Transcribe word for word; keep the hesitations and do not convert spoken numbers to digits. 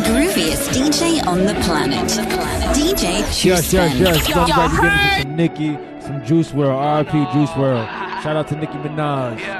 grooviest D J on the planet. D J Yes, yes, yes. Yo, I'm glad you're getting some Nicki, some Juice world. R I P Juice world. Shout out to Nicki Minaj.